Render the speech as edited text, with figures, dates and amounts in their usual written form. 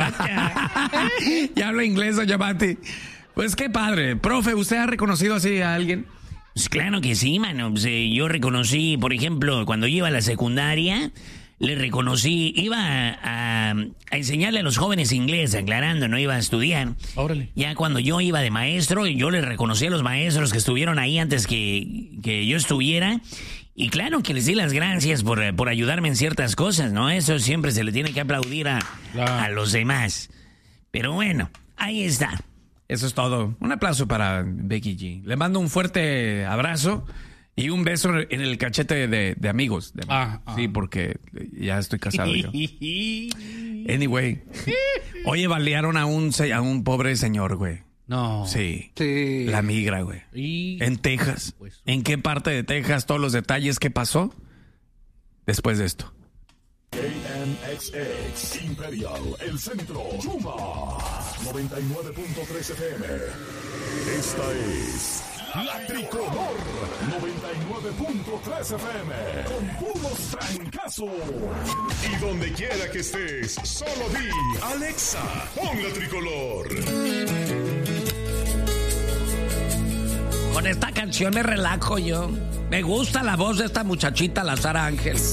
Ya habla inglés, doña Mati. Pues qué padre. Profe, ¿usted ha reconocido así a alguien? Pues claro que sí, mano. Pues, yo reconocí, por ejemplo, cuando yo iba a la secundaria, le reconocí, iba a enseñarle a los jóvenes inglés, aclarando, no iba a estudiar. Órale. Ya cuando yo iba de maestro, yo le reconocí a los maestros que estuvieron ahí antes que yo estuviera. Y claro que les di las gracias por ayudarme en ciertas cosas, ¿no? Eso siempre se le tiene que aplaudir a los demás. Pero bueno, ahí está. Eso es todo. Un aplauso para Becky G. Le mando un fuerte abrazo y un beso en el cachete de amigos. Sí, porque ya estoy casado yo. Anyway. Oye, balearon a un pobre señor, güey. No. Sí. La migra, güey. En Texas. Pues, ¿En qué parte de Texas? Todos los detalles. ¿Qué pasó? Después de esto. KNXX Imperial, el centro, Chuma 99.3 FM. Esta es La Tricolor 99.3 FM con puros trancazos. Y donde quiera que estés, solo di Alexa, pon La Tricolor. con esta canción me relajo yo. Me gusta la voz de esta muchachita, la Sara Ángel.